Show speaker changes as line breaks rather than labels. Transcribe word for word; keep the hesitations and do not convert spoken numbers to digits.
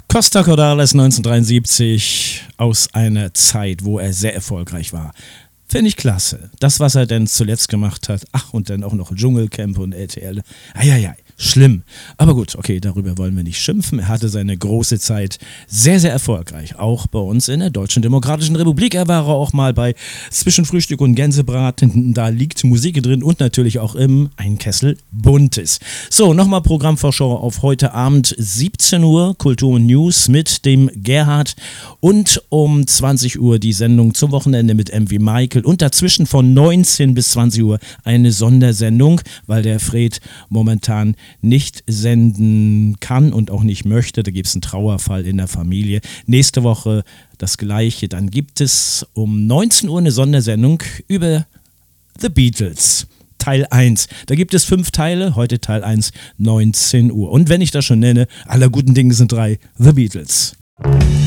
Costa Cordalis neunzehnhundertdreiundsiebzig, aus einer Zeit, wo er sehr erfolgreich war. Finde ich klasse. Das, was er denn zuletzt gemacht hat, ach, und dann auch noch Dschungelcamp und L T L. Eieiei, schlimm. Aber gut, okay, darüber wollen wir nicht schimpfen. Er hatte seine große Zeit sehr, sehr erfolgreich. Auch bei uns in der Deutschen Demokratischen Republik. Er war auch mal bei Zwischen Frühstück und Gänsebraten. Da liegt Musik drin und natürlich auch im Ein Kessel Buntes. So, nochmal Programmvorschau auf heute Abend siebzehn Uhr, Kultur und News mit dem Gerhard und um zwanzig Uhr die Sendung zum Wochenende mit M wie Michael und dazwischen von neunzehn bis zwanzig Uhr eine Sondersendung, weil der Fred momentan nicht senden kann und auch nicht möchte. Da gibt es einen Trauerfall in der Familie. Nächste Woche das Gleiche. Dann gibt es um neunzehn Uhr eine Sondersendung über The Beatles. Teil eins. Da gibt es fünf Teile, heute Teil eins, neunzehn Uhr. Und wenn ich das schon nenne, aller guten Dinge sind drei, The Beatles.